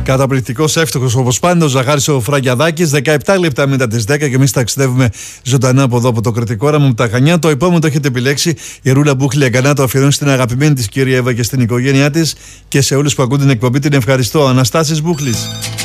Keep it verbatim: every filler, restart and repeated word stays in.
Καταπληκτικός, εύστοχος όπως πάντα ο Ζαχάρης ο Φραγκιαδάκης. δεκαεπτά λεπτά μετά τις δέκα και εμείς ταξιδεύουμε ζωντανά από εδώ από το κρατικό όραμα με τα Χανιά. Το επόμενο το έχετε επιλέξει. Η Ρούλα Μπούχλη Αγκανά το αφιερώνει στην αγαπημένη της κυρία Εύα και στην οικογένειά της και σε όλους που ακούν την εκπομπή την ευχαριστώ. Αναστάσης Μπούχλης.